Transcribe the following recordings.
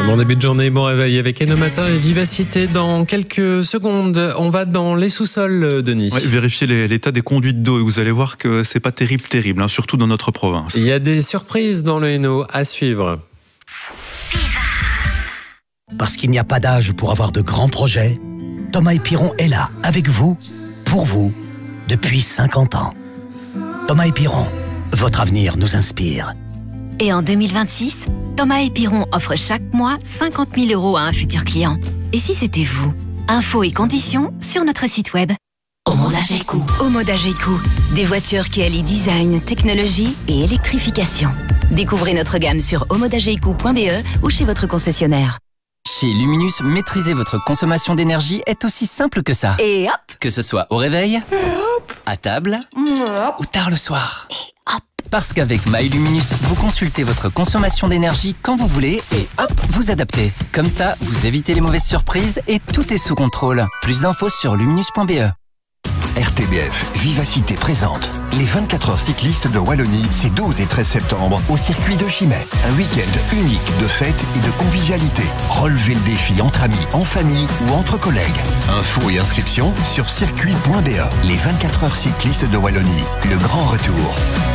Bon début de journée, bon réveil avec Eno Matin et Vivacité. Dans quelques secondes, on va dans les sous-sols, Denis. Ouais, vérifiez l'état des conduites d'eau et vous allez voir que c'est pas terrible, hein, surtout dans notre province. Il y a des surprises dans le Hainaut à suivre. Parce qu'il n'y a pas d'âge pour avoir de grands projets, Thomas et Piron est là, avec vous, pour vous, depuis 50 ans. Thomas et Piron, votre avenir nous inspire. Et en 2026, Thomas et Piron offrent chaque mois 50 000 € à un futur client. Et si c'était vous? Infos et conditions sur notre site web. Omodageku. Omodageku. Des voitures qui allient design, technologie et électrification. Découvrez notre gamme sur omodageku.be ou chez votre concessionnaire. Chez Luminus, maîtriser votre consommation d'énergie est aussi simple que ça. Et hop! Que ce soit au réveil, à table ou tard le soir. Et hop! Parce qu'avec MyLuminus, vous consultez votre consommation d'énergie quand vous voulez et hop, vous adaptez. Comme ça, vous évitez les mauvaises surprises et tout est sous contrôle. Plus d'infos sur luminus.be. RTBF Vivacité présente les 24 heures cyclistes de Wallonie, c'est 12 et 13 septembre au circuit de Chimay. Un week-end unique de fête et de convivialité. Relevez le défi entre amis, en famille ou entre collègues. Infos et inscriptions sur circuit.be. Les 24 heures cyclistes de Wallonie, le grand retour.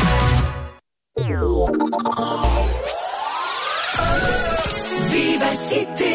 Vivacité.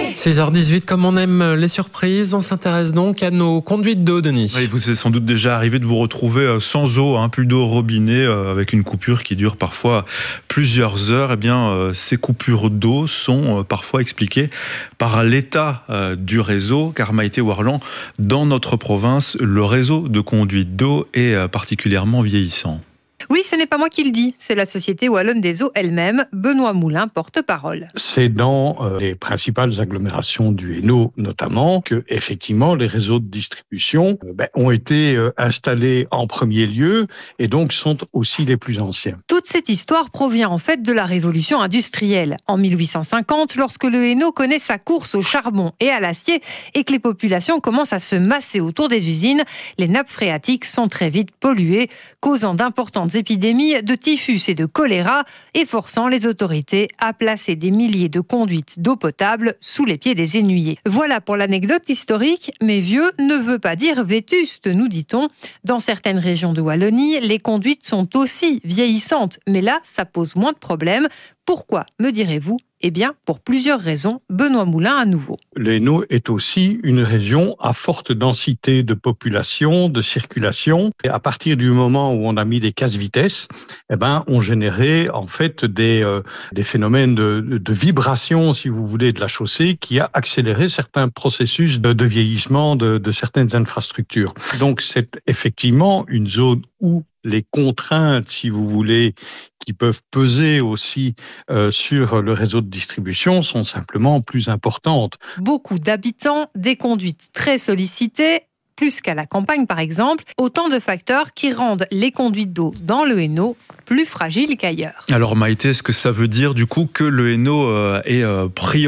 6h18, comme on aime les surprises, on s'intéresse donc à nos conduites d'eau, Denis. Oui, vous est sans doute déjà arrivé de vous retrouver sans eau, plus d'eau au robinet, avec une coupure qui dure parfois plusieurs heures. Eh bien, ces coupures d'eau sont parfois expliquées par l'état du réseau, car Maïté Warland, dans notre province, le réseau de conduite d'eau est particulièrement vieillissant. Oui, ce n'est pas moi qui le dis, c'est la Société Wallonne des Eaux elle-même, Benoît Moulin, porte-parole. C'est dans les principales agglomérations du Hainaut notamment que, effectivement, les réseaux de distribution ont été installés en premier lieu et donc sont aussi les plus anciens. Toute cette histoire provient en fait de la révolution industrielle. En 1850, lorsque le Hainaut connaît sa course au charbon et à l'acier et que les populations commencent à se masser autour des usines, les nappes phréatiques sont très vite polluées, causant d'importantes épidémies de typhus et de choléra et forçant les autorités à placer des milliers de conduites d'eau potable sous les pieds des ennuyés. Voilà pour l'anecdote historique, mais vieux ne veut pas dire vétuste, nous dit-on. Dans certaines régions de Wallonie, les conduites sont aussi vieillissantes, mais là, ça pose moins de problèmes. Pourquoi, me direz-vous? Eh bien, pour plusieurs raisons. Benoît Moulin à nouveau. Le Hainaut est aussi une région à forte densité de population, de circulation. Et à partir du moment où on a mis des casse-vitesses, on générait en fait des phénomènes de vibration, si vous voulez, de la chaussée qui a accéléré certains processus de vieillissement de certaines infrastructures. Donc, c'est effectivement une zone où les contraintes, si vous voulez, qui peuvent peser aussi sur le réseau de distribution sont simplement plus importantes. Beaucoup d'habitants, des conduites très sollicitées, plus qu'à la campagne par exemple, autant de facteurs qui rendent les conduites d'eau dans le Hainaut plus fragiles qu'ailleurs. Alors Maïté, est-ce que ça veut dire du coup que le Hainaut est prioritaire ?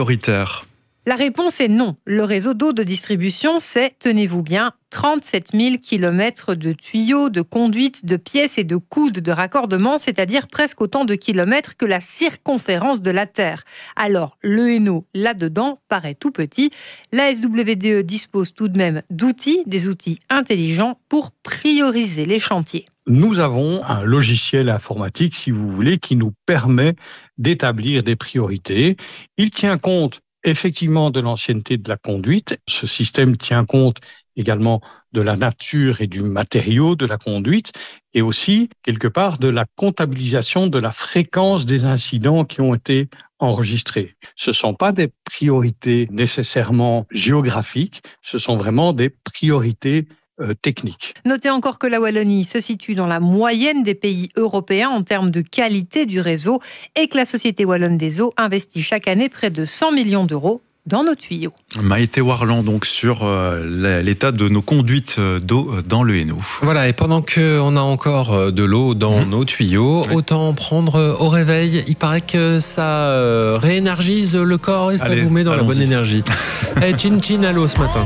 La réponse est non. Le réseau d'eau de distribution, c'est, tenez-vous bien, 37 000 kilomètres de tuyaux, de conduites, de pièces et de coudes de raccordement, c'est-à-dire presque autant de kilomètres que la circonférence de la Terre. Alors, le Hainaut, là-dedans, paraît tout petit. La SWDE dispose tout de même d'outils, des outils intelligents pour prioriser les chantiers. Nous avons un logiciel informatique, si vous voulez, qui nous permet d'établir des priorités. Il tient compte effectivement de l'ancienneté de la conduite. Ce système tient compte également de la nature et du matériau de la conduite et aussi, quelque part, de la comptabilisation de la fréquence des incidents qui ont été enregistrés. Ce ne sont pas des priorités nécessairement géographiques, ce sont vraiment des priorités technique. Notez encore que la Wallonie se situe dans la moyenne des pays européens en termes de qualité du réseau et que la Société Wallonne des Eaux investit chaque année près de 100 millions d'euros dans nos tuyaux. Maïté Warland, donc sur l'état de nos conduites d'eau dans le Hainaut. Voilà, et pendant qu'on a encore de l'eau dans nos tuyaux, autant prendre au réveil. Il paraît que ça réénergise le corps et ça vous met dans la bonne énergie. Chin chin à l'eau ce matin.